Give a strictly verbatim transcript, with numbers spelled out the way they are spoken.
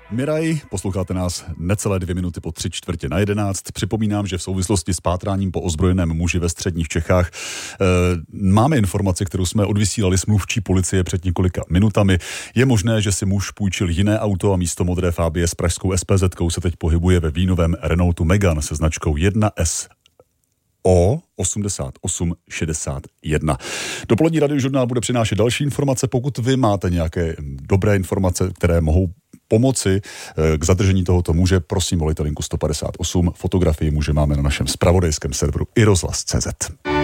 Miraj, posloucháte nás necelé dvě minuty po tři čtvrtě na jedenáct. Připomínám, že v souvislosti s pátráním po ozbrojeném muži ve středních Čechách e, máme informaci, kterou jsme odvysílali s mluvčí policie před několika minutami. Je možné, že si muž půjčil jiné auto a místo modré Fabie s pražskou es pé zetkou se teď pohybuje ve vínovém Renaultu Megane se značkou jedna S O osmdesát osm šedesát jedna. Dopolední radiožurnál bude přinášet další informace. Pokud vy máte nějaké dobré informace, které mohou pomoci k zadržení tohoto muže, prosím, volejte linku sto padesát osm. Fotografii muže máme na našem zpravodajském serveru i rozhlas tečka cé zet.